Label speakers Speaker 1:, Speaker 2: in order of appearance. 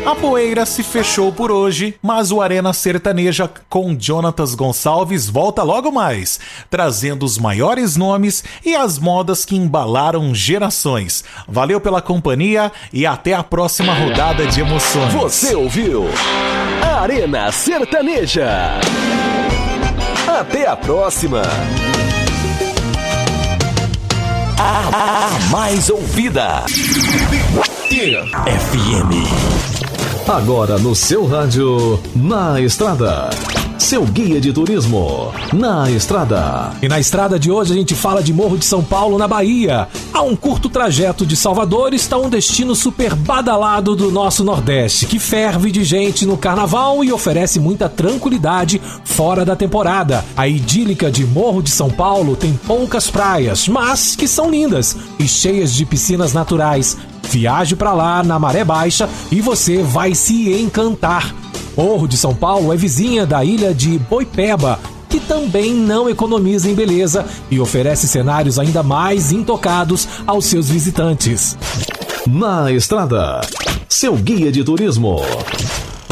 Speaker 1: A poeira se fechou por hoje, mas o Arena Sertaneja com Jonatas Gonçalves volta logo mais, trazendo os maiores nomes e as modas que embalaram gerações. Valeu pela companhia e até a próxima rodada de emoções.
Speaker 2: Você ouviu Arena Sertaneja. Até a próxima. A mais ouvida FM. Agora no seu rádio, Na Estrada. Seu guia de turismo, Na Estrada.
Speaker 3: E na estrada de hoje a gente fala de Morro de São Paulo, na Bahia. A um curto trajeto de Salvador está um destino super badalado do nosso Nordeste, que ferve de gente no carnaval e oferece muita tranquilidade fora da temporada. A idílica de Morro de São Paulo tem poucas praias, mas que são lindas e cheias de piscinas naturais. Viaje para lá na maré baixa e você vai se encantar. Morro de São Paulo é vizinha da ilha de Boipeba, que também não economiza em beleza e oferece cenários ainda mais intocados aos seus visitantes.
Speaker 2: Na Estrada, seu guia de turismo.